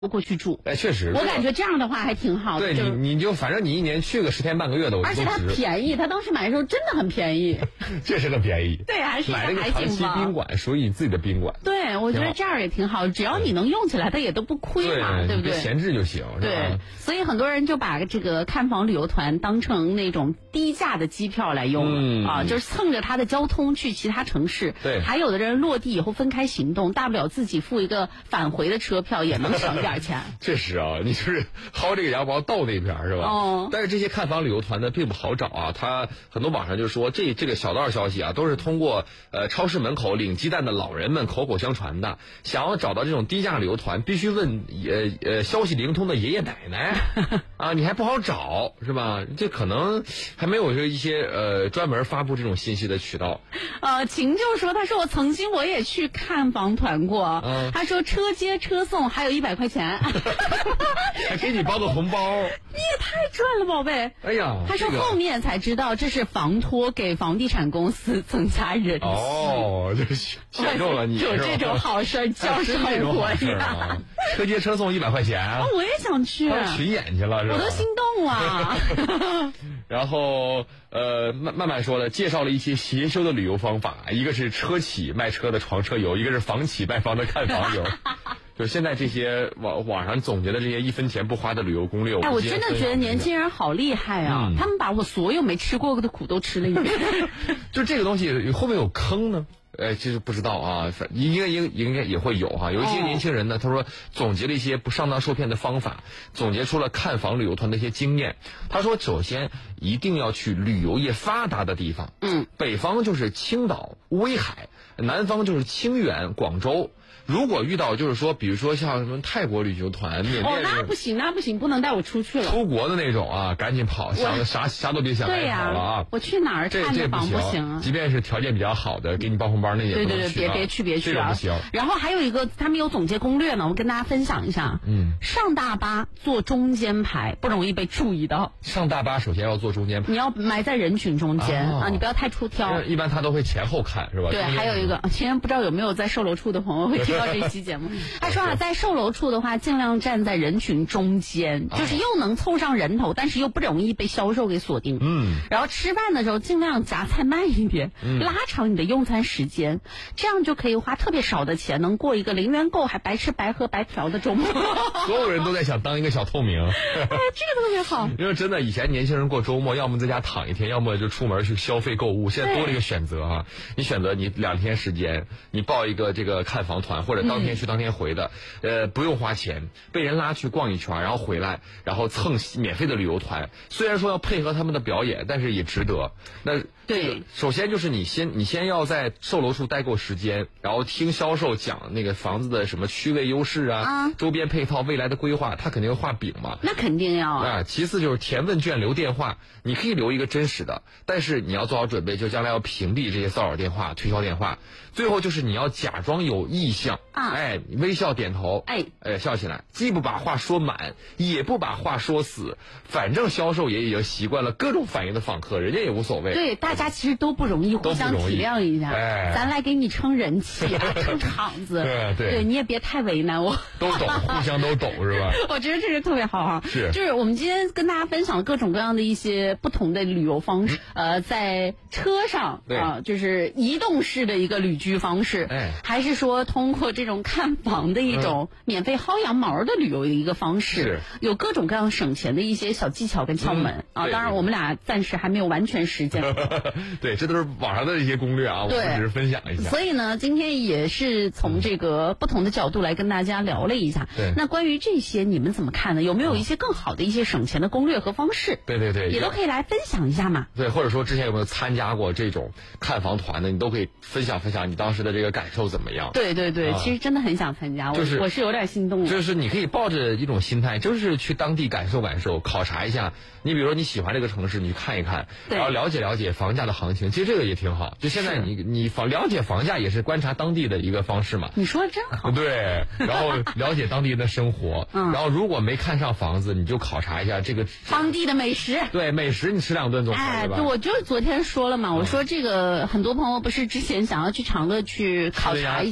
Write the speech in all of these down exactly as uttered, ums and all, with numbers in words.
过去住。 哎，确实， 我感觉这样的话还挺好的。 对你，你就反正你一年去个十天半个月的， 而且它便宜，他当时买的时候真的很便宜。 这是个便宜。 对，还是买了个长期宾馆，属于你自己的宾馆。 对，我觉得这样也挺好，只要你能用起来，它也都不亏嘛，对不对？ 闲置就行。 对，所以很多人就把这个看房旅游团当成那种低价的机票来用了、嗯、啊，就是蹭着它的交通去其他城市。 对， 还有的人落地以后分开行动，大不了自己付一个返回的车票，也能省点钱。 确实啊，你就是薅这个羊毛到那边是吧？ 哦。 但是这些看房旅游团呢，并不好找啊。他很多网上就说，这这个小道消息啊，都是通过呃超市门口领鸡蛋的老人们口口相传的。想要找到这种低价旅游团，必须问呃呃消息灵通的爷爷奶奶啊，你还不好找是吧？这可能还没有一些呃专门发布这种信息的渠道。 呃，晴就说，他说我曾经我也去看房团过，嗯、他说车接车送，还有一百块钱， 还给你包个红包， 你也太赚了，宝贝！ 哎呀， 他说后面才知道这是房托给房地产公司增加人气。 哦，这选中了你， 有这种好事叫生活呀！ 车接车送一百块钱、 哦，我也想去， 巡演去了是吧？ 我都心动了。 然后呃，慢慢慢说了，介绍了一些邪修的旅游方法，一个是车企卖车的床车游，一个是房企卖房的看房游。就现在这些网网上总结的这些一分钱不花的旅游攻略， 哎，我真的觉得年轻人好厉害啊！嗯、他们把我所有没吃过的苦都吃了一遍。 就这个东西会不会有坑呢？呃，其实不知道啊，应该应应该也会有哈、啊。有一些年轻人呢，他说总结了一些不上当受骗的方法，总结出了看房旅游团的一些经验。他说，首先一定要去旅游业发达的地方， 嗯， 北方就是青岛、威海，南方就是清远、广州。如果遇到就是说，比如说像什么泰国旅游团、缅甸， 哦，那不行，那不行，不能带我出去了。 出国的那种啊，赶紧跑，想啥啥都别想， 对呀、 跑了啊！ 我去哪儿看的房不行啊？ 即便是条件比较好的，给你包红包那也不能去、啊。 对对对，别别去别去啊！ 不行。 然后还有一个，他们有总结攻略呢，我跟大家分享一下。 嗯， 上大巴坐中间排，不容易被注意到。 上大巴首先要坐中间排， 你要埋在人群中间、哦、啊，你不要太出挑。 一般他都会前后看，是吧？ 对，还有一个，今天不知道有没有在售楼处的朋友会听到这期节目。他说啊，在售楼处的话，尽量站在人群中间，就是又能凑上人头，但是又不容易被销售给锁定。 嗯。 然后吃饭的时候尽量夹菜慢一点， 嗯、 拉长你的用餐时间，这样就可以花特别少的钱，能过一个零元购还白吃白喝白嫖的周末。 所有人都在想当一个小透明。 哎，这个特别好。 因为真的，以前年轻人过周末，要么在家躺一天，要么就出门去消费购物。现在多了一个选择啊，你选择你两天时间，你报一个这个看房团，或者当天去当天回的。嗯呃，不用花钱，被人拉去逛一圈，然后回来，然后蹭免费的旅游团。虽然说要配合他们的表演，但是也值得。那对， 首先就是你先，你先要在售楼处待够时间，然后听销售讲那个房子的什么区位优势啊， 啊周边配套、未来的规划，他肯定会画饼嘛。 那肯定要啊。 啊，其次就是填问卷、留电话，你可以留一个真实的，但是你要做好准备，就将来要屏蔽这些骚扰电话、推销电话。最后就是你要假装有意向， 啊， 哎，微笑点头， 哎， 哎，笑起来，既不把话说满，也不把话说死，反正销售也已经习惯了各种反应的访客，人家也无所谓。 对，大家其实都不容易，互相体谅一下。 哎， 咱来给你撑人气啊，撑场子。 对对， 对你也别太为难我。 都懂，互相都懂是吧？ 我觉得这是特别好啊。 是， 就是我们今天跟大家分享了各种各样的一些不同的旅游方式，嗯、呃，在车上啊、呃，就是移动式的一个旅居方式， 哎， 还是说通过这种看房的一种免费薅羊毛的旅游的一个方式， 是有各种各样省钱的一些小技巧跟窍门、嗯、啊。当然，我们俩暂时还没有完全实践过。 对，这都是网上的一些攻略啊，我们只是分享一下。 所以呢，今天也是从这个不同的角度来跟大家聊了一下。 对， 那关于这些你们怎么看呢？有没有一些更好的一些省钱的攻略和方式？ 对对对， 也都可以来分享一下嘛。 对，或者说之前有没有参加过这种看房团的，你都可以分享分享你当时的这个感受怎么样？ 对对对，啊、其实真的很想参加， 就是我是有点心动了。 就是你可以抱着一种心态，就是去当地感受感受，考察一下。你比如说你喜欢这个城市，你去看一看，然后了解了解房价的行情。其实这个也挺好。就现在你你房了解房价也是观察当地的一个方式嘛。 你说的真好。 对，然后了解当地人的生活。 嗯。 然后如果没看上房子，你就考察一下这个当地的美食。 对，美食你吃两顿总可以哎， 吧？ 对，我就是昨天说了嘛，我说这个很多朋友不是之前想要去长乐去考察一下这个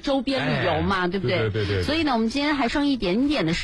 周边旅游嘛， 哎、 对不对？ 对对对对。 所以呢，我们今天还剩一点点的时